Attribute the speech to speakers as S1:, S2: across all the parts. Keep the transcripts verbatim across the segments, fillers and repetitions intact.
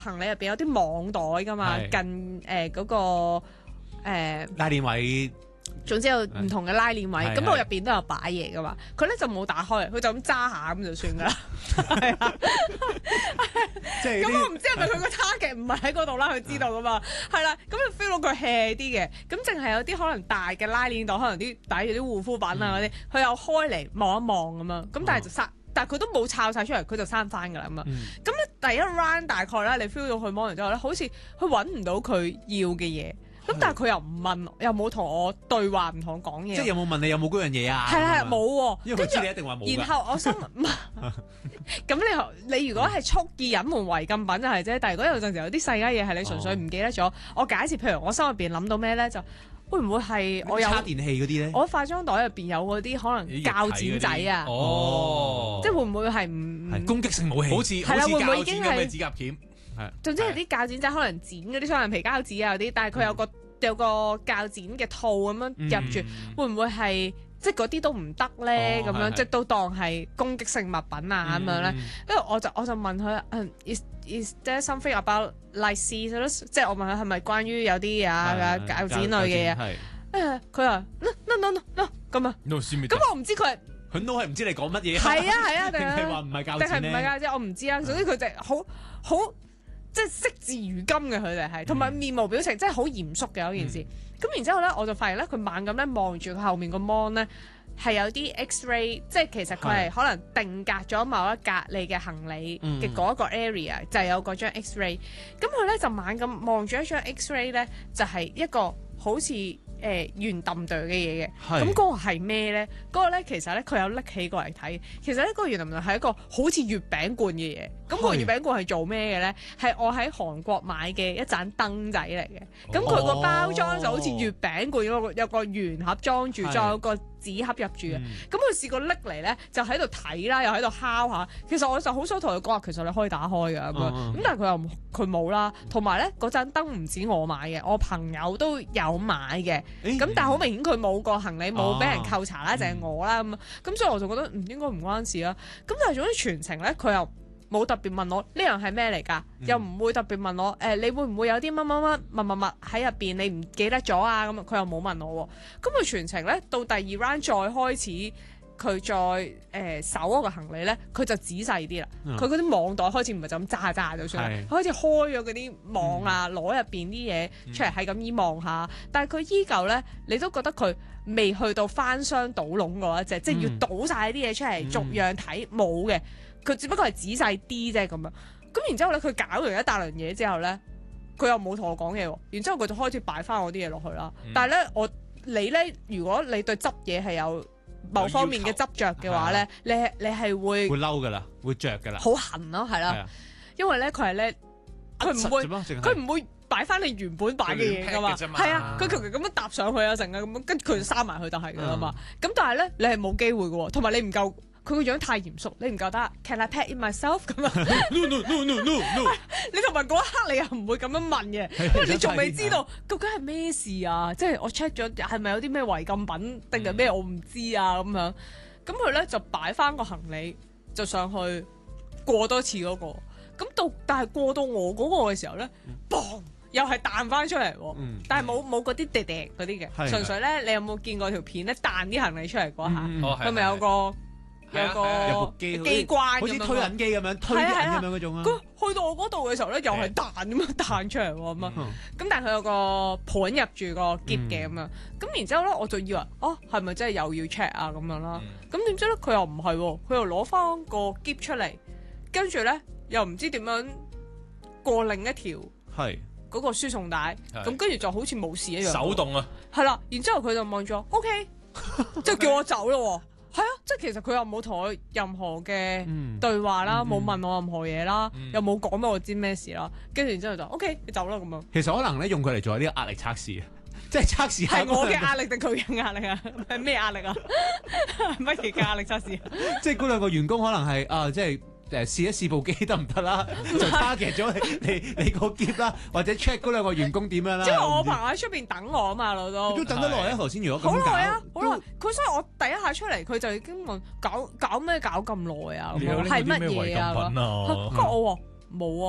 S1: 行李入邊有啲網袋噶嘛，近誒嗰、呃那個誒、呃、
S2: 拉鏈位。
S1: 總之有唔同嘅拉鏈位，咁我入邊都有擺嘢噶嘛。佢咧就冇打開，佢就咁揸下咁就算噶啦。係啊，
S2: 即係
S1: 咁我唔知係咪佢個 target 唔係喺嗰度啦，佢知道噶嘛。係啦，咁就 feel 到佢 hea 啲嘅，咁淨係有啲可能大嘅拉鏈袋，可能啲擺住啲護膚品啊嗰啲，佢有開嚟望一望咁樣，咁但係就閂，但係佢都冇摷晒出嚟，佢就閂翻噶啦咁啊。咁咧第一 round 大概咧，你 feel 到佢望完之後咧，好似佢揾唔到佢要嘅嘢。咁但係佢又唔問，又冇同我對話，唔同我講嘢。
S2: 即係有冇問你有冇嗰樣嘢啊？
S1: 係係冇喎，
S2: 因為佢知你一定話冇。
S1: 然後我心咁你你如果係蓄意隱瞞違禁品就係啫，但係如果有陣時有啲細家嘢係你純粹唔記得咗，哦、我假設譬如我心入邊諗到咩咧，就會唔會係我有
S2: 叉電器嗰啲咧？
S1: 我化妝袋入邊有嗰啲可能鉸剪仔啊，
S2: 哦，
S1: 即係會唔會係唔
S2: 攻擊性武器？好似
S1: 係啦，會唔會已經係
S2: 指甲鉗？係，
S1: 總之係啲鉸剪仔可能剪嗰啲雙人皮膠紙啊嗰啲，但係佢有個。有個鉸剪嘅套咁樣入住，嗯、會唔會係即係嗰啲都唔得咧？咁、哦、樣即係都當係攻擊性物品啊咁、嗯、樣咧？跟住我就我就問佢、嗯、，is is there something about like scissors？ 即係我問佢係咪關於有啲啊鉸剪類嘅嘢？誒佢話 no no no no 咁啊，咁我唔知佢係
S2: 佢 no 係唔知你講乜嘢？
S1: 係啊係啊，定
S2: 係話唔係鉸剪咧？
S1: 定係唔係鉸剪？我唔知啦。總之佢就好好。即係惜字如金嘅佢哋係，同埋面無表情，即係好嚴肅嘅嗰件事。咁、嗯、然之後咧，我就發現咧，佢猛咁咧望住佢後面個 mon 咧，係有啲 X-ray， 即係其實佢係可能定格咗某一格你嘅行李嘅嗰一個 area，、嗯、就係有嗰張 X-ray。咁佢咧就猛咁望住一張 X-ray 咧，就係、是、一個好似誒圓揼哚嘅嘢嘅。咁嗰個係咩咧？嗰、那個咧其實咧佢有拎起過嚟睇。其實咧嗰個圓揼哚係一個好似月餅罐嘅嘢。咁個月餅罐係做咩嘅咧？係我喺韓國買嘅一盞燈仔嚟嘅。咁佢個包裝就好似月餅罐，有個有個圓盒裝住，仲有個紙盒入住嘅。咁佢試過拎嚟咧，就喺度睇啦，又喺度敲下。其實我就好想同佢講話，其實你可以打開㗎咁樣。咁但係佢又佢冇啦。同埋咧嗰盞燈唔止我買嘅，我朋友都有買嘅。咁、欸、但係好明顯佢冇個行李冇俾人扣查啦，就係、是、我啦咁。咁所以我就覺得唔應該唔關事啦。咁但係總之全程咧，佢又冇特別問我呢樣係咩嚟㗎，嗯、又唔會特別問我誒、呃，你會唔會有啲乜乜乜乜乜乜喺入邊你唔記得咗啊？咁佢又冇問我喎。咁佢全程咧到第二 round 再開始，佢再誒、呃、搜嗰個行李咧，佢就仔細啲啦。佢嗰啲網袋開始唔係就咁揸揸咗出嚟，佢開始開咗嗰啲網啊，攞入邊啲嘢出嚟，係咁依望下。但係佢依舊咧，你都覺得佢未去到翻箱倒籠嗰一隻，即係要倒晒啲嘢出嚟，逐樣睇冇嘅。佢只不過係仔細啲啫咁樣，咁然之後咧，佢搞完一大輪嘢之後咧，佢又冇同我講嘢喎，然之後佢就開始擺翻我啲嘢落去啦。嗯、但係咧，我你咧，如果你對執嘢係有某方面嘅執着嘅話咧，你你係會
S2: 會嬲噶啦，會着噶啦，
S1: 好痕咯，係啦，啊、因為咧佢係咧，佢唔會佢唔會擺翻你原本擺嘅嘢噶嘛，係啊，佢求其咁樣搭上去啊，成日咁樣，跟住佢就閂埋去就係噶啦嘛。咁、嗯、但係咧，你係冇機會嘅喎，同埋你唔夠。佢個樣太嚴肅，你唔夠得 Can I pet in myself 咁啊
S2: ？No no no no no no！
S1: 你同埋嗰一刻你又唔會咁樣問嘅，因為你仲未知道究竟係咩事啊！即係我 check 咗係咪有啲咩違禁品定係咩我唔知啊咁樣。咁佢咧就擺翻個行李就上去過多次嗰、嗰個。咁到但係過到我嗰個嘅時候咧，嘣、嗯、又係彈翻出嚟喎。嗯、但係冇冇嗰啲滴滴嗰啲嘅，純粹咧你有冇見過條片咧彈啲行李出嚟嗰下？佢咪、嗯、有個？有個機關
S2: 好似推銀機咁樣推啲銀咁樣嗰種啊！
S1: 去到我嗰度嘅時候咧，又係彈咁樣彈出嚟喎咁啊！咁但係佢有個盤入住個篋嘅咁樣，咁然之後咧我就以為哦係咪真係又要 check 啊咁樣啦？咁點知咧佢又唔係喎，佢又攞翻個篋出嚟，跟住咧又唔知點樣過另一條係嗰個輸送帶，咁跟住就好似冇事一樣。
S2: 手動啊！
S1: 係啦，然之後佢就望住我 ，OK， 就叫我走咯喎。係啊，即係其實佢又冇同我任何嘅對話啦，冇、嗯、問我任何嘢啦，嗯、又冇講俾我知咩事啦，跟住然之後就 OK， 你走啦咁樣。
S2: 其實可能咧用佢嚟做呢個壓力測試啊，即係測試係
S1: 我嘅壓力定佢嘅壓力啊？係咩壓力啊？乜嘢嘅壓力測試啊？
S2: 即係嗰兩個員工可能係啊，即係。誒試一試部機得唔得啦？就 target 咗你你你個篋啦，或者 check 嗰兩個員工點樣啦？
S1: 因為我朋友喺出邊等我啊嘛，老都
S2: 都等得耐啊！頭先如果咁
S1: 好耐啊，好耐。佢所以我第一下出嚟，佢就已經問搞搞咩搞咁耐啊？係乜嘢啊？跟住我話冇啊，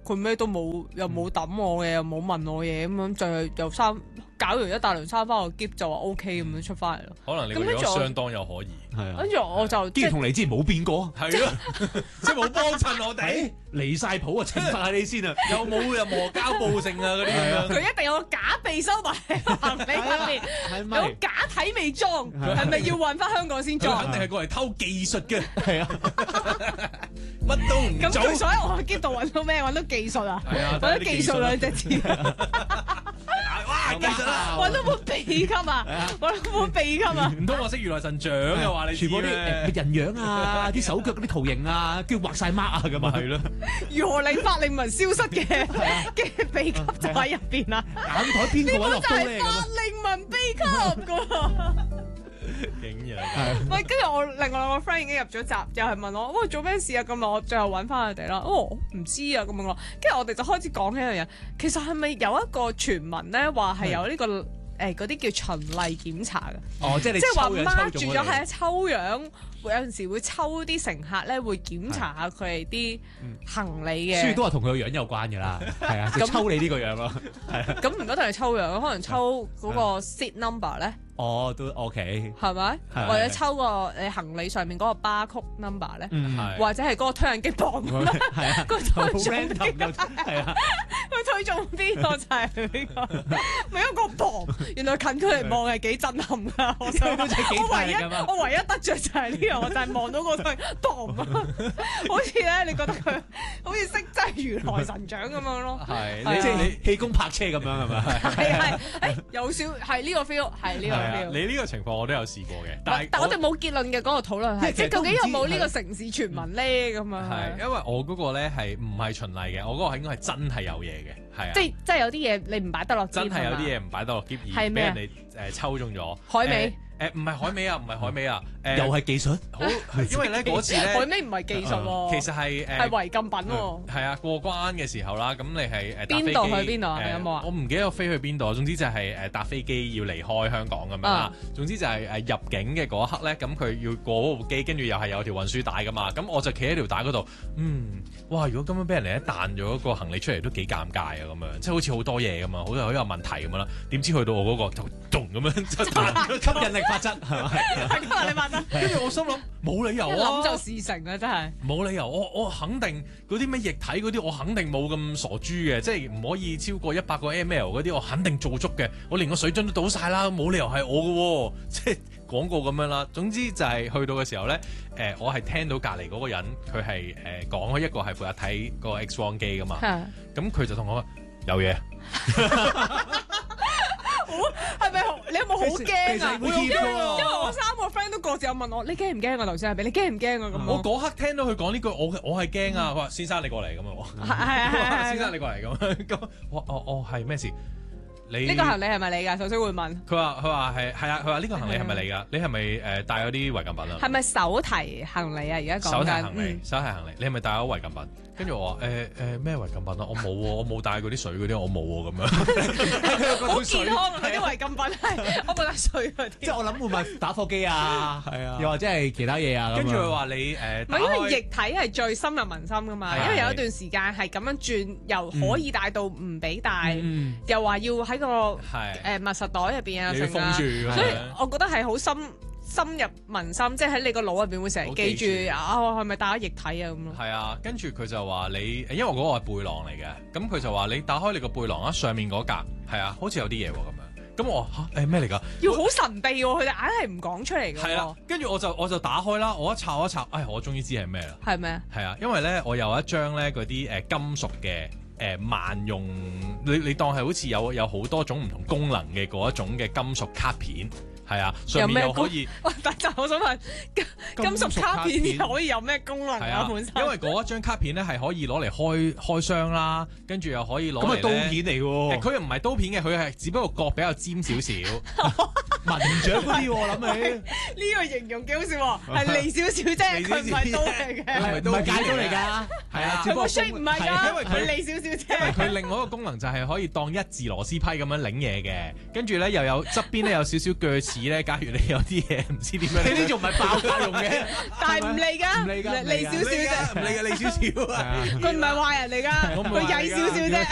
S1: 佢咩都冇，又冇揼我嘅，又冇問我嘢咁樣，就係又三搞完一大輪衫翻個篋就話 O K 咁樣出翻嚟咯。
S3: 可能你個樣相當有可疑。
S2: 係啊，
S1: 跟住我就即係
S2: 跟住同你之前冇變過，
S3: 係咯，即係冇幫襯我哋，
S2: 離晒譜啊！懲罰下你先啊！
S3: 又冇任何膠布性啊嗰啲咁樣。
S1: 佢一定有個假鼻收埋喺行李入面，
S2: 係咪
S1: 有假體未裝，係咪要運翻香港先
S3: 佢
S1: 裝？
S3: 肯定係過嚟偷技術嘅，
S2: 係啊，
S3: 乜都唔
S1: 咁
S3: 做。
S1: 佢所以我喺篋度揾到咩？揾到技術啊！
S3: 係啊
S1: 揾到技術兩隻字，
S3: 哇，技術啊！
S1: 揾到本秘笈啊！揾到本秘笈啊！
S3: 唔通我識如來神掌嘅話你
S2: 全部啲誒人樣啊，啲手腳嗰啲圖形啊，叫畫晒 mark 啊咁啊，
S3: 係咯，
S1: 如何令法令紋消失嘅嘅秘笈就喺入邊啦。
S2: 眼台邊個揾落
S1: 就
S2: 刀咧咁啊？
S1: 係法令紋秘笈噶。
S3: 竟然
S2: 係
S1: 喂，跟住我另外兩個 friend 已經入咗閘，又係問我，喂，做咩事啊？咁耐我最後揾翻佢哋啦。哦，唔知啊，咁樣咯。跟住我哋就開始講起一樣嘢，其實係咪有一個傳聞咧，話係有呢個誒嗰啲叫循例檢查嘅？
S2: 哦，即係你
S1: 即係話
S2: 抽樣
S1: mark
S2: 抽中
S1: 住咗係啊，抽樣會有陣時會抽啲乘客咧，會檢查下佢哋啲行李嘅。
S2: 所以都係同佢個樣有關㗎啦，係啊，就抽你呢個樣咯，係啊，
S1: 咁唔一定係抽樣，可能抽嗰個 seat number 咧。
S2: 哦，都 OK，
S1: 係咪？
S2: 係
S1: 或者抽個你行李上面嗰個 barcode number 咧，
S2: 嗯，
S3: 係
S1: 或者係嗰個推引機磅，
S2: 係啊，
S1: 個推中
S2: random
S1: 邊
S2: 又係啊，
S1: 佢推中邊個就係呢個，咪一個磅。原來近距離望係幾震撼㗎！我想
S2: 好似幾
S1: 我唯一
S2: 大力㗎嘛
S1: 我唯一得着就係呢樣，我就係望到個推磅啊！好似咧，你覺得佢好似識真係如來神掌咁樣咯。
S3: 係
S1: 係啊
S2: 即係你氣功泊車咁樣係咪？
S1: 係係，誒有少係呢個 feel，係呢個
S3: 係啊，
S1: feel。
S3: 你呢個情況我都有試過嘅，但係
S1: 但我哋冇結論嘅嗰個討論係，
S2: 即係
S1: 即係究竟有冇呢
S2: 其實都唔知
S1: 個城市傳聞咧？咁啊，
S3: 係因為我嗰個咧係唔係循例嘅，我嗰個應該係真係有嘢嘅，係啊，
S1: 即係即係有啲嘢你唔擺得落，
S3: 真係有啲嘢唔擺得落篋而俾
S1: 係咩啊
S3: 人哋誒抽中咗
S1: 海味。
S3: 誒唔係海味啊，唔係海味啊，誒
S2: 又係技術，
S3: 好，因為咧嗰次
S1: 海
S3: 咧，
S1: 味唔係技術喎，
S3: 其實係誒
S1: 係違禁品喎。
S3: 係啊，過關嘅時候啦，咁你係誒搭飛機
S1: 邊度去邊度啊
S3: 誒
S1: 有冇啊
S3: 我唔記得我飛去邊度，總之就係誒搭飛機要離開香港咁樣啦
S1: 啊。
S3: 總之就係誒入境嘅嗰一刻咧，咁佢要過嗰部機，跟住又係有條運輸帶噶嘛。咁我就企喺條帶嗰度，嗯，哇！如果咁樣俾人哋一彈咗個行李出嚟，都幾尷尬啊咁樣，即係好似好多嘢咁啊，好似好有問題咁樣啦。點知去到我嗰個就咚咁樣就彈咗
S2: 吸引力法則係咪？
S1: 係今日你話得，
S3: 跟住我心諗冇理由
S1: 一
S3: 啊，
S1: 諗就事成啊！真係。
S3: 冇理由，我我肯定嗰啲咩液體嗰啲，我肯定冇咁傻豬嘅，即係唔可以超過一百個 ml 嗰啲，我肯定做足嘅。我連個水樽都倒晒啦，冇理由係我嘅喎，即係廣告咁樣啦。總之就係去到嘅時候咧，誒、呃、我係聽到隔離嗰個人佢係誒講開一個係負責睇個 X 光機噶嘛，咁佢就同我話有嘢。
S1: 係咪好？你有冇好驚啊？
S2: 其實會
S1: 因為因為
S2: 驚喎
S1: 我三個 friend 都各自有問我，你驚唔驚啊？頭先係咪？你驚唔驚啊？咁
S3: 我嗰刻聽到佢講呢句，我我係驚啊！佢話先生你過嚟咁啊，
S1: 係係係係
S3: 先生你過嚟咁咁，我我我係咩事？你
S1: 呢個行李係咪你㗎？首先會問
S3: 佢話佢話係係啊，佢話呢個行李係咪你㗎？你係咪誒帶咗啲違禁品啊？
S1: 係咪手提行李啊？而家講緊
S3: 手提行李，
S1: 嗯
S3: 手提行李，你係咪帶咗違禁品？跟住我話誒誒咩違禁品啊？我冇喎，我冇帶嗰啲水嗰啲，我冇喎咁樣。
S1: 好健康啊！嗰啲違禁品係我冇得水嗰啲。
S2: 即係我諗會唔會打火機啊？
S3: 係啊
S2: 又或者係其他嘢啊？咁樣
S3: 跟住佢話你誒
S1: 唔
S3: 打開
S1: 係因為液體係最深入民心噶嘛，
S3: 係啊
S1: 因為有一段時間係咁樣轉，由可以帶到唔俾帶，
S2: 嗯
S1: 又話要喺個誒
S3: 係
S1: 密實袋入邊啊，
S3: 你要
S1: 成啊
S3: 封住咁樣，
S1: 所以我覺得係好深深入民心，即係喺你個腦入邊會成日記
S3: 好記
S1: 住
S3: 住
S1: 啊，我係咪帶咗液體啊咁咯？
S3: 係啊，跟住佢就話你，因為我嗰個係背囊嚟嘅，咁佢就話你打開你個背囊啊，上面嗰格係啊，好似有啲嘢喎咁樣。咁我話嚇誒咩嚟㗎？
S1: 要好神秘喎，佢哋硬係唔講出嚟㗎
S3: 係啦
S1: 喎，，
S3: 跟住我就我就打開啦，我一拆我一拆，唉，我終於知係咩啦。
S1: 係咪啊？
S3: 係啊，因為咧我有一張咧嗰啲誒金屬嘅誒萬用，你你當係好似有有好多種唔同功能嘅嗰一種嘅金屬卡片。係啊，上面又可以
S1: 喂，但係我想問，金金屬卡片可以有咩功能啊？
S3: 係啊，
S1: 本身
S3: 因為嗰一張卡片咧係可以攞嚟開開箱啦，跟住又可以攞嚟
S2: 咁係刀
S3: 咧
S2: 片嚟嘅喎，
S3: 誒佢又唔係刀片嘅，佢係只不過角比較尖少少。
S2: 文長嗰啲喎，我諗起
S1: 呢個形容幾好笑喎，係利少少啫，佢唔係刀嚟嘅。
S3: 係
S2: 唔係戒刀嚟㗎，
S3: 係啊
S1: 佢個 shape 唔係㗎，
S3: 因為佢
S1: 佢利少少
S3: 因為
S1: 啫。
S3: 佢另外一個功能就係可以當一字螺絲批咁樣擰嘢嘅，跟住咧又有側邊咧有少少鋸齒似咧，假如你有啲嘢唔知點樣，
S2: 你呢仲唔係爆價用嘅？
S1: 但係唔理㗎，
S2: 唔理㗎
S1: 理少少啫，
S3: 唔理嘅，你少少啊。
S2: 係啊
S1: 佢唔係壞人嚟㗎，
S3: 我唔係
S1: 佢曳少少啫。